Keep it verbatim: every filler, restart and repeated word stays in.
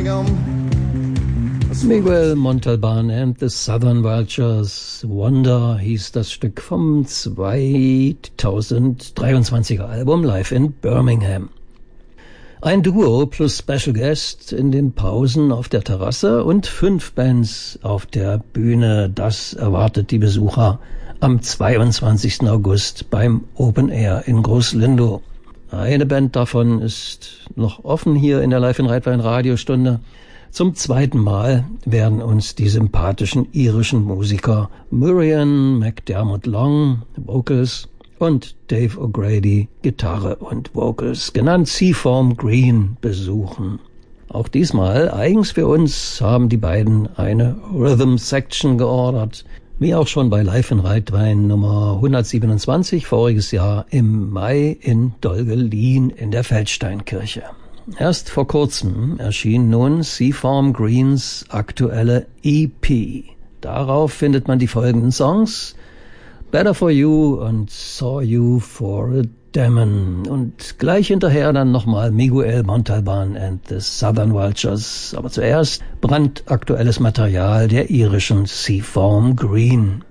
Birmingham. Miguel Montalban and the Southern Vultures. Wonder hieß das Stück vom zweitausenddreiundzwanziger Album Live in Birmingham. Ein Duo plus Special Guest in den Pausen auf der Terrasse und fünf Bands auf der Bühne. Das erwartet die Besucher am zweiundzwanzigsten August beim Open Air in Großlindow. Eine Band davon ist noch offen hier in der Live in Reitwein Radiostunde. Zum zweiten Mal werden uns die sympathischen irischen Musiker Murian McDermott Long, Vocals, und Dave O'Grady, Gitarre und Vocals, genannt Seaform Green, besuchen. Auch diesmal, eigens für uns, haben die beiden eine Rhythm Section geordert, wie auch schon bei Live in Reitwein Nummer hundertsiebenundzwanzig voriges Jahr im Mai in Dolgelin in der Feldsteinkirche. Erst vor kurzem erschien nun Seaform Greens aktuelle E P. Darauf findet man die folgenden Songs: Better For You und Saw You For a Demon. Und gleich hinterher dann nochmal Miguel Montalban and the Southern Vultures. Aber zuerst brandaktuelles Material der irischen Seaform Green.